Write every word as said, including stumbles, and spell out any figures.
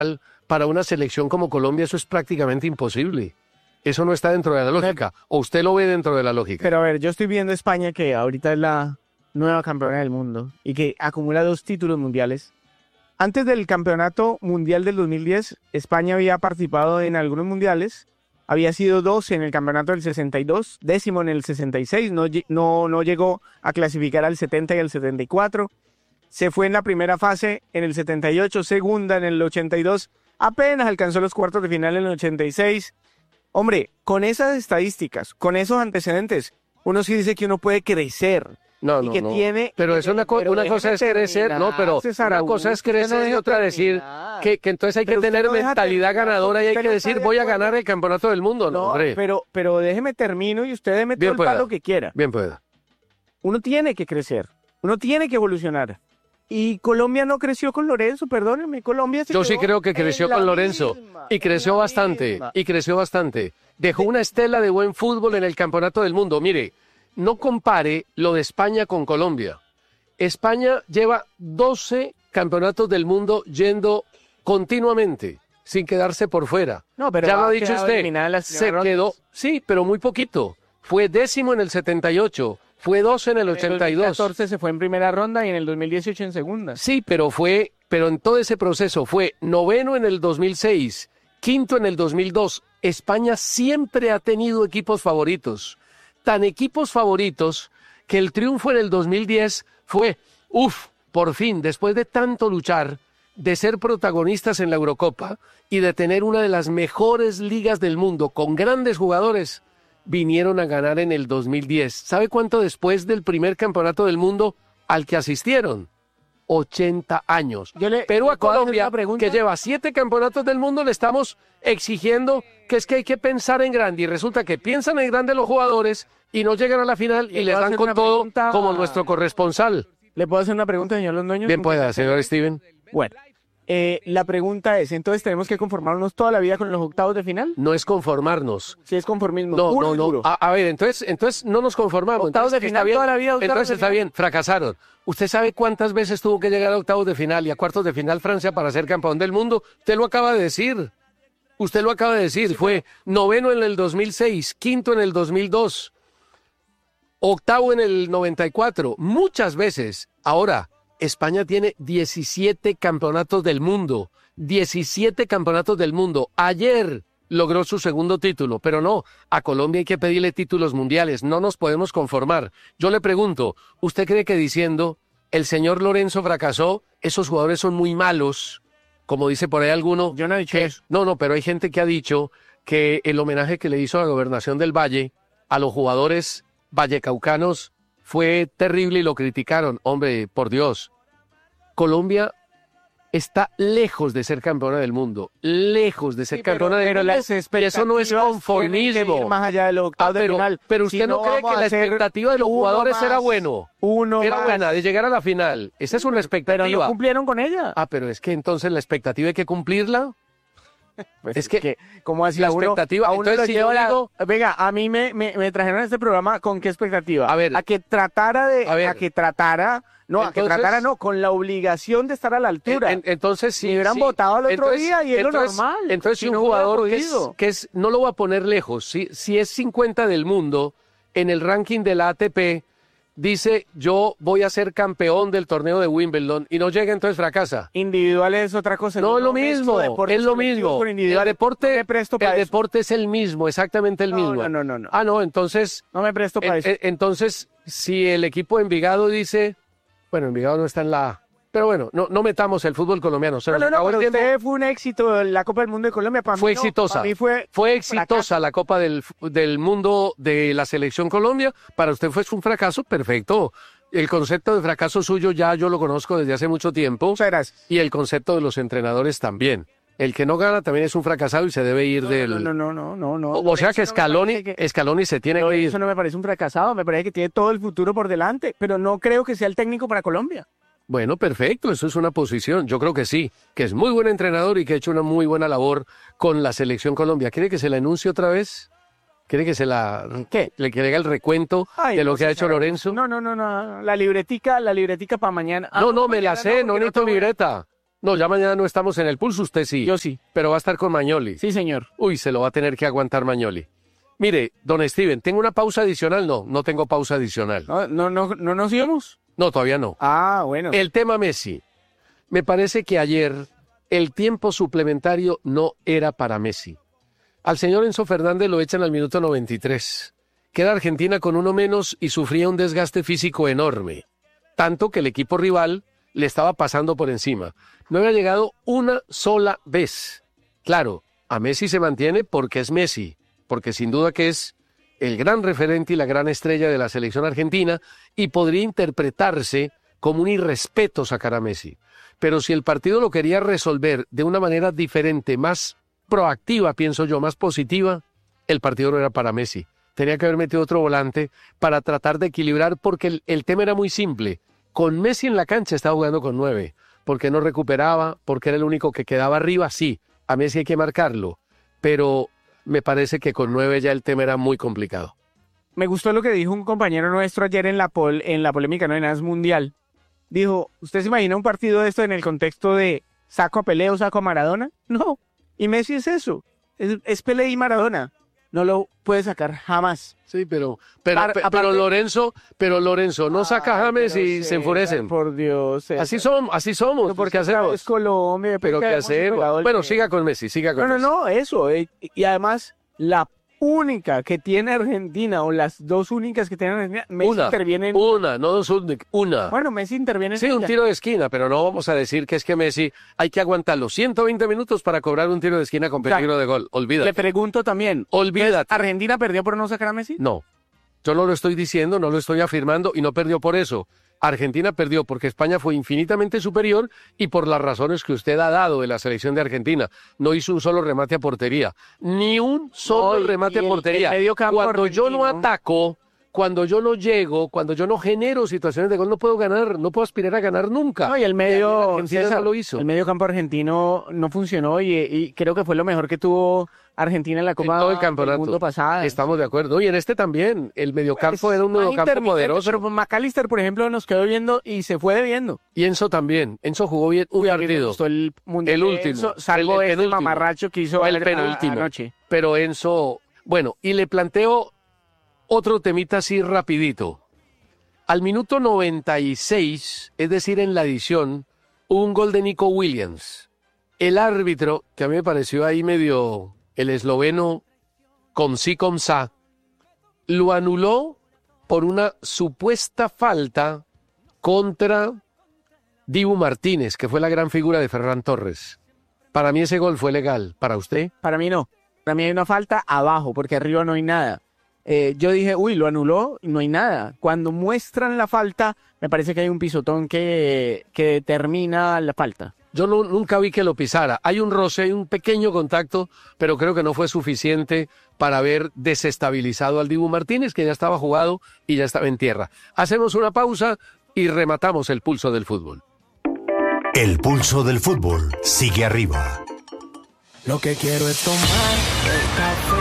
para una selección como Colombia eso es prácticamente imposible. Eso no está dentro de la lógica. ¿O usted lo ve dentro de la lógica? Pero a ver, yo estoy viendo España, que ahorita es la nueva campeona del mundo y que acumula dos títulos mundiales. Antes del campeonato mundial del dos mil diez, España había participado en algunos mundiales. Había sido doce en el campeonato del sesenta y dos, décimo en el sesenta y seis, no, no, no llegó a clasificar al setenta y al setenta y cuatro. Se fue en la primera fase en el setenta y ocho, segunda en el ochenta y dos, apenas alcanzó los cuartos de final en el ochenta y seis. Hombre, con esas estadísticas, con esos antecedentes, uno sí dice que uno puede crecer. No, y no, que no. Tiene, pero es una, co pero una cosa es crecer, no, pero César, una cosa es crecer y otra decir que, que entonces hay que tener no mentalidad ganadora y hay que decir voy a ganar el campeonato del mundo. No, no hombre. Pero, pero déjeme termino y usted déjeme todo el palo que quiera. Bien pueda. Uno tiene que crecer, uno tiene que evolucionar. Y Colombia no creció con Lorenzo, perdónenme, Colombia se Yo sí creo que creció con Lorenzo misma, y creció bastante, misma. y creció bastante. Dejó una estela de buen fútbol en el campeonato del mundo. Mire, no compare lo de España con Colombia. España lleva doce campeonatos del mundo yendo continuamente, sin quedarse por fuera. No, pero ya lo ha dicho usted, se quedó, sí, pero muy poquito. Fue décimo en el setenta y ocho, fue doce en el ochenta y dos. En el dos mil catorce se fue en primera ronda y en el dos mil dieciocho en segunda. Sí, pero fue, pero en todo ese proceso fue noveno en el dos mil seis, quinto en el dos mil dos. España siempre ha tenido equipos favoritos. Tan equipos favoritos que el triunfo en el dos mil diez fue, uff, por fin, después de tanto luchar, de ser protagonistas en la Eurocopa y de tener una de las mejores ligas del mundo con grandes jugadores, vinieron a ganar en el dos mil diez. ¿Sabe cuánto después del primer campeonato del mundo al que asistieron? ochenta años. Yo le, Pero a Colombia, que lleva siete campeonatos del mundo, le estamos exigiendo que es que hay que pensar en grande. Y resulta que piensan en grande los jugadores y no llegan a la final y, y les dan con todo pregunta... como nuestro corresponsal. ¿Le puedo hacer una pregunta, señor Londoño? Bien pueda, señor Steven. Bueno, eh, la pregunta es, ¿entonces tenemos que conformarnos toda la vida con los octavos de final? No es conformarnos. Sí, es conformismo. No, no, no. A, a ver, entonces, entonces no nos conformamos. Octavos entonces, de final toda la vida. Entonces está final. bien, fracasaron. ¿Usted sabe cuántas veces tuvo que llegar a octavos de final y a cuartos de final Francia para ser campeón del mundo? Usted lo acaba de decir. Usted lo acaba de decir. Sí, fue noveno en el dos mil seis, quinto en el dos mil dos, octavo en el noventa y cuatro. Muchas veces. Ahora, España tiene diecisiete campeonatos del mundo. diecisiete campeonatos del mundo. Ayer logró su segundo título, pero no, a Colombia hay que pedirle títulos mundiales, no nos podemos conformar. Yo le pregunto, ¿usted cree que diciendo el señor Lorenzo fracasó, esos jugadores son muy malos, como dice por ahí alguno? Yo no he dicho que, eso. No, no, pero hay gente que ha dicho que el homenaje que le hizo a la Gobernación del Valle a los jugadores vallecaucanos fue terrible y lo criticaron. Hombre, por Dios, Colombia está lejos de ser campeona del mundo, lejos de ser sí, pero, campeona del pero mundo. Las y eso no es conformismo. Más allá de los octavos ah, pero, de final. Pero usted si no, no cree que la expectativa de los jugadores más, era bueno. Uno era más. buena, de llegar a la final. Esa es una expectativa. Pero no cumplieron con ella. Ah, pero es que entonces la expectativa hay que cumplirla. Pues es que, que ¿cómo así la a uno, expectativa? A uno entonces, si yo la, digo, venga, a mí me, me, me trajeron a este programa con qué expectativa. A ver, a que tratara de, a, ver, a que tratara, no, entonces, a que tratara, no, con la obligación de estar a la altura. En, entonces, si me hubieran sí, votado el otro entonces, día y es entonces, lo normal. Entonces, si un no jugador que es, que es, no lo voy a poner lejos, si, si es cincuenta del mundo en el ranking de la A T P, dice yo voy a ser campeón del torneo de Wimbledon y no llega, entonces fracasa. Individual es otra cosa. No, es lo mismo, es lo mismo. El deporte, el deporte es el mismo, exactamente el no, mismo. No, no, no, no. Ah, no, entonces. No me presto para en, eso. Entonces, si el equipo de Envigado dice, bueno, Envigado no está en la A. Pero bueno, no, no metamos el fútbol colombiano. No, no, no, pero usted fue un éxito la Copa del Mundo de Colombia. Para fue mí no, exitosa. Para mí fue, fue exitosa fracaso. La Copa del, del Mundo de la Selección Colombia. Para usted fue un fracaso, perfecto. El concepto de fracaso suyo ya yo lo conozco desde hace mucho tiempo. Y el concepto de los entrenadores también. El que no gana también es un fracasado y se debe ir no, del... No, no, no, no, no. no. O, o sea que Scaloni, no que... Scaloni se tiene no, que ir. Eso no me parece un fracasado, me parece que tiene todo el futuro por delante, pero no creo que sea el técnico para Colombia. Bueno, perfecto, eso es una posición. Yo creo que sí, que es muy buen entrenador y que ha hecho una muy buena labor con la Selección Colombia. ¿Quiere que se la enuncie otra vez? ¿Quiere que se la... ¿Qué? ¿Le que le haga el recuento Ay, de lo no que ha hecho Lorenzo? No, no, no, no, la libretica, la libretica para mañana. Ah, no, no, me la sé, no necesito libreta. No, ya mañana no estamos en el pulso, usted sí. Yo sí. Pero va a estar con Mañoli. Sí, señor. Uy, se lo va a tener que aguantar Mañoli. Mire, don Steven, ¿tengo una pausa adicional? No, no tengo pausa adicional. ¿No, no, no, no nos íbamos? No, todavía no. Ah, bueno. El tema Messi. Me parece que ayer el tiempo suplementario no era para Messi. Al señor Enzo Fernández lo echan al minuto noventa y tres. Queda Argentina con uno menos y sufría un desgaste físico enorme. Tanto que el equipo rival le estaba pasando por encima. No había llegado una sola vez. Claro, a Messi se mantiene porque es Messi, porque sin duda que es el gran referente y la gran estrella de la selección argentina y podría interpretarse como un irrespeto sacar a Messi. Pero si el partido lo quería resolver de una manera diferente, más proactiva, pienso yo, más positiva, el partido no era para Messi. Tenía que haber metido otro volante para tratar de equilibrar porque el, el tema era muy simple. Con Messi en la cancha estaba jugando con nueve, porque no recuperaba, porque era el único que quedaba arriba, sí, a Messi hay que marcarlo, pero me parece que con nueve ya el tema era muy complicado. Me gustó lo que dijo un compañero nuestro ayer en la, pol, en la polémica no de nada mundial. Dijo, ¿usted se imagina un partido de esto en el contexto de saco a Pelé o saco a Maradona? No, y Messi es eso, es, es Pelé y Maradona. No lo puede sacar jamás. Sí, pero pero, Par, pe, aparte, pero Lorenzo, pero Lorenzo no saca a James y César, se enfurecen. Por Dios. César. Así somos, así somos. Porque ¿Qué hacemos? Es Colombia, pero ¿qué hacemos? Bueno, siga con Messi, siga con no, Messi. No, no, eso. Eh, y además, la única que tiene Argentina, o las dos únicas que tiene Argentina, Messi una, interviene en... Una, no dos únicas, una. Bueno, Messi interviene en... Sí, un tiro de esquina, pero no vamos a decir que es que Messi hay que aguantar los ciento veinte minutos para cobrar un tiro de esquina con peligro o sea, de gol. Olvídate. Le pregunto también. Olvídate. ¿Argentina perdió por no sacar a Messi? No. Yo no lo estoy diciendo, no lo estoy afirmando y no perdió por eso. Argentina perdió porque España fue infinitamente superior y por las razones que usted ha dado de la selección de Argentina. No hizo un solo remate a portería. Ni un solo no, remate a portería. El, el cuando argentino. Yo no ataco, cuando yo no llego, cuando yo no genero situaciones de gol, no puedo ganar, no puedo aspirar a ganar nunca. No, y el medio, Argentina César, no lo hizo. El medio campo argentino no funcionó y, y creo que fue lo mejor que tuvo Argentina en la Copa en todo el campeonato. del Mundo pasada. Estamos de acuerdo. Y en este también, el mediocampo pues, era un mediocampo poderoso. Pero McAllister, por ejemplo, nos quedó viendo y se fue debiendo. Y Enzo también. Enzo jugó bien un Uy, partido. El, el último. Enzo, salvo el, el, el mamarracho que hizo el penúltimo. Anoche. Pero Enzo, bueno, y le planteo otro temita así rapidito. Al minuto noventa y seis, es decir, en la adición, hubo un gol de Nico Williams. El árbitro, que a mí me pareció ahí medio el esloveno con sí con sa, lo anuló por una supuesta falta contra Dibu Martínez, que fue la gran figura de Ferran Torres. Para mí ese gol fue legal. ¿Para usted? Para mí no. Para mí hay una falta abajo, porque arriba no hay nada. Eh, yo dije, uy, lo anuló y no hay nada. Cuando muestran la falta, me parece que hay un pisotón que, que determina la falta. Yo no, nunca vi que lo pisara. Hay un roce, hay un pequeño contacto, pero creo que no fue suficiente para haber desestabilizado al Dibu Martínez, que ya estaba jugado y ya estaba en tierra. Hacemos una pausa y rematamos el pulso del fútbol. El pulso del fútbol sigue arriba. Lo que quiero es tomar el café